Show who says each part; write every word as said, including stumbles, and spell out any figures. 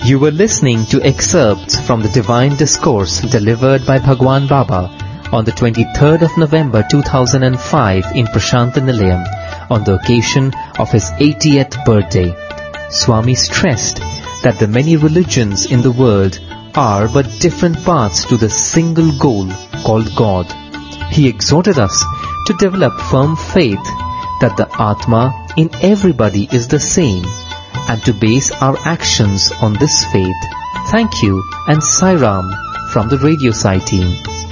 Speaker 1: You were listening to excerpts from the Divine Discourse delivered by Bhagwan Baba on the twenty-third of November two thousand five in Prashanta Nilayam on the occasion of his eightieth birthday. Swami stressed that the many religions in the world are but different paths to the single goal called God. He exhorted us to develop firm faith that the Atma in everybody is the same and to base our actions on this faith. Thank you and Sai Ram from the Radio Sai team.